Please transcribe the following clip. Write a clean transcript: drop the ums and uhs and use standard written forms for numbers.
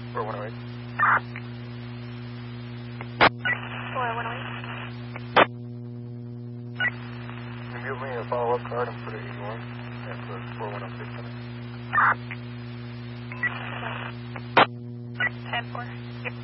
4108. 4108. Can you give me a follow-up card and put it in one at the 4106 center? 10-4. Yep.